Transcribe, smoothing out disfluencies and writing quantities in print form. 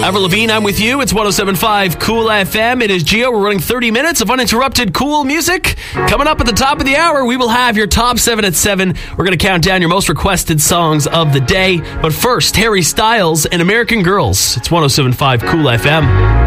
Avril Lavigne, I'm with you. It's 107.5 Cool FM. It is Gio. We're running 30 minutes of uninterrupted cool music. Coming up at the top of the hour, we will have your top 7 at 7. We're going to count down your most requested songs of the day. But first, Harry Styles and American Girls. It's 107.5 Cool FM.